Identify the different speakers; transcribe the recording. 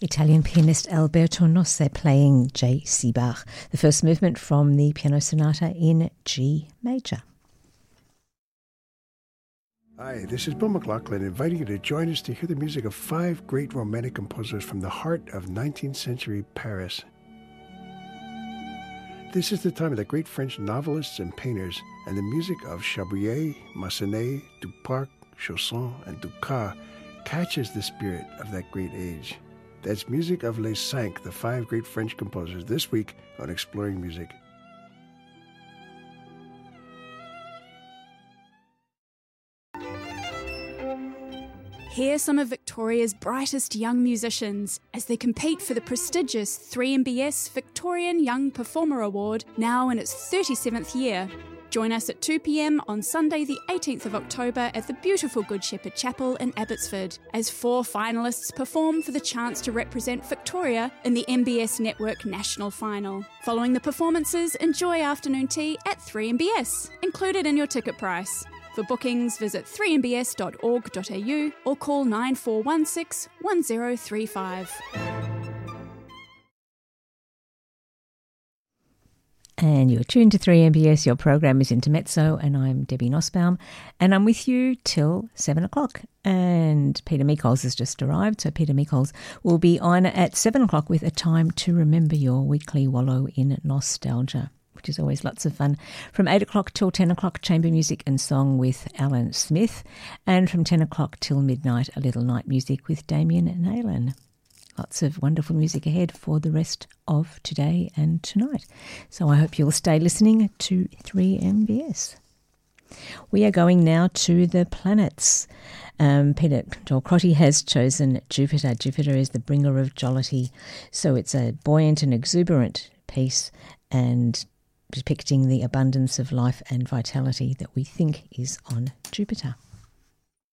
Speaker 1: Italian pianist Alberto Nosse playing J.C. Bach, the first movement from the piano sonata in G major.
Speaker 2: Hi, this is Bill McLaughlin inviting you to join us to hear the music of 5 great romantic composers from the heart of 19th century Paris. This is the time of the great French novelists and painters, and the music of Chabrier, Massenet, Duparc, Chausson, and Dukas catches the spirit of that great age. That's music of Les Cinq, the 5 great French composers, this week on Exploring Music.
Speaker 3: Hear some of Victoria's brightest young musicians as they compete for the prestigious 3MBS Victorian Young Performer Award, now in its 37th year. Join us at 2 p.m. on Sunday the 18th of October at the beautiful Good Shepherd Chapel in Abbotsford, as 4 finalists perform for the chance to represent Victoria in the MBS Network National Final. Following the performances, enjoy afternoon tea at 3MBS, included in your ticket price. For bookings, visit 3mbs.org.au or call 9416 1035.
Speaker 1: And you're tuned to 3MBS. Your program is Intermezzo, and I'm Debbie Nussbaum, and I'm with you till 7 o'clock. And Peter Meikols has just arrived, so Peter Meikols will be on at 7 o'clock with A Time to Remember, your weekly wallow in nostalgia, which is always lots of fun. From 8 o'clock till 10 o'clock, chamber music and song with Alan Smith, and from 10 o'clock till midnight, a little night music with Damien Naylan. Lots of wonderful music ahead for the rest of today and tonight. So I hope you'll stay listening to 3MBS. We are going now to the planets. Peter Dolcrotti has chosen Jupiter. Jupiter is the bringer of jollity. So it's a buoyant and exuberant piece, and depicting the abundance of life and vitality that we think is on Jupiter.